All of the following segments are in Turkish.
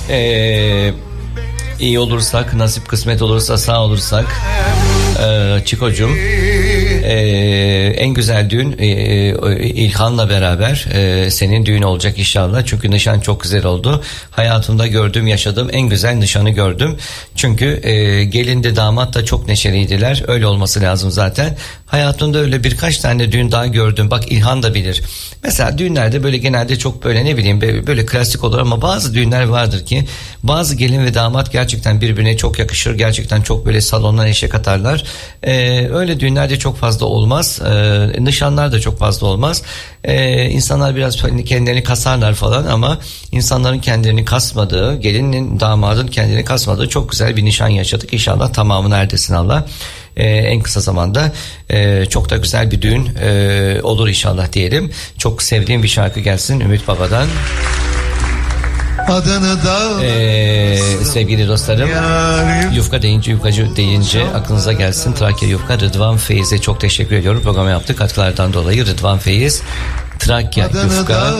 İyi olursak, nasip kısmet olursa, sağ olursak Çiko'cum, en güzel düğün İlhan'la beraber senin düğün olacak inşallah. Çünkü nişan çok güzel oldu. Hayatımda gördüğüm, yaşadığım en güzel nişanı gördüm. Çünkü gelin de damat da çok neşeliydiler. Öyle olması lazım zaten. Hayatımda öyle birkaç tane düğün daha gördüm. Bak İlhan da bilir. Mesela düğünlerde böyle genelde çok böyle ne bileyim böyle klasik olur ama bazı düğünler vardır ki bazı gelin ve damat gerçekten birbirine çok yakışır. Gerçekten çok böyle salondan eşek atarlar. Öyle düğünlerde çok fazla olmaz. Nişanlar da çok fazla olmaz. İnsanlar biraz kendilerini kasarlar falan ama insanların kendilerini kasmadığı, gelinin damadın kendini kasmadığı çok güzel bir nişan yaşadık. İnşallah tamamını erdesin Allah. En kısa zamanda çok da güzel bir düğün olur inşallah diyelim. Çok sevdiğim bir şarkı gelsin Ümit Baba'dan. Sevgili dostlarım, yufka deyince, yufkacı deyince aklınıza gelsin Trakya Yufka. Rıdvan Feyiz'e çok teşekkür ediyorum programı yaptığı katkılardan dolayı. Rıdvan Feyiz, Trakya Yufka,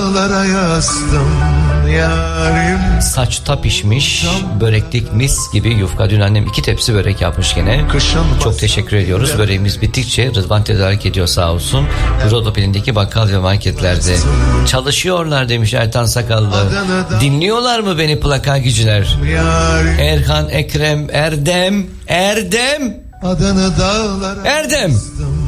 saçta pişmiş böreklik mis gibi yufka. Dün annem 2 tepsi börek yapmış gene. Çok teşekkür ediyoruz. Böreğimiz bittikçe Rıdvan tedarik ediyor sağ olsun. Rodopilindeki bakkal ve marketlerde çalışıyorlar demiş Ertan Sakallı. Dinliyorlar mı beni plakagiciler? Erhan, Ekrem, Erdem Erdem